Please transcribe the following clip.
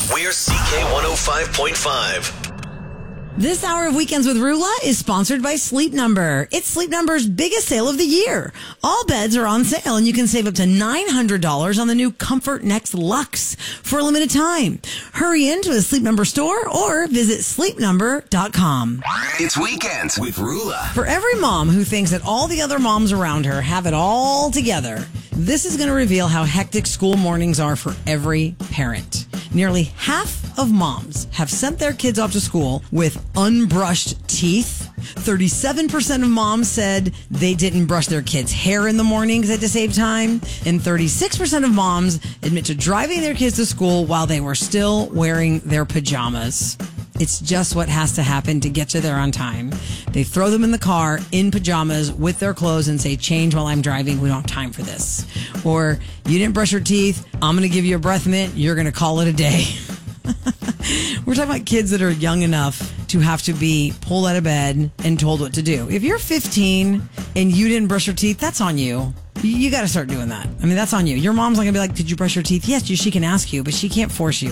We're CK105.5. This hour of Weekends with Rula is sponsored by Sleep Number. It's Sleep Number's biggest sale of the year. All beds are on sale and you can save up to $900 on the new Comfort Next Luxe for a limited time. Hurry into a Sleep Number store or visit sleepnumber.com. It's Weekends with Rula. For every mom who thinks that all the other moms around her have it all together, this is going to reveal how hectic school mornings are for every parent. Nearly half of moms have sent their kids off to school with unbrushed teeth. 37% of moms said they didn't brush their kids' hair in the mornings to save time. And 36% of moms admit to driving their kids to school while they were still wearing their pajamas. It's just what has to happen to get you there on time. They throw them in the car in pajamas with their clothes and say, change while I'm driving. We don't have time for this. Or you didn't brush your teeth. I'm going to give you a breath mint. You're going to call it a day. We're talking about kids that are young enough to have to be pulled out of bed and told what to do. If you're 15 and you didn't brush your teeth, that's on you. You got to start doing that. I mean, that's on you. Your mom's not going to be like, did you brush your teeth? Yes, she can ask you, but she can't force you.